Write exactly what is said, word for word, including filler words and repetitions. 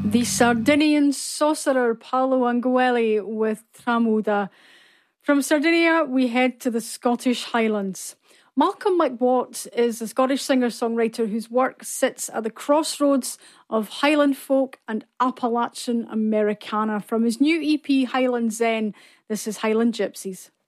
The Sardinian sorcerer Paolo Anguelli with Tramuda. From Sardinia, we head to the Scottish Highlands. Malcolm McWatt is a Scottish singer-songwriter whose work sits at the crossroads of Highland folk and Appalachian Americana. From his new E P, Highland Zen, this is Highland Gypsies.